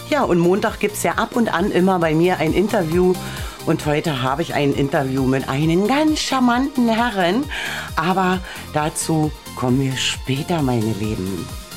Ja, und Montag gibt es ja ab und an immer bei mir ein Interview. Und heute habe ich ein Interview mit einem ganz charmanten Herren. Aber dazu kommen wir später, meine Lieben.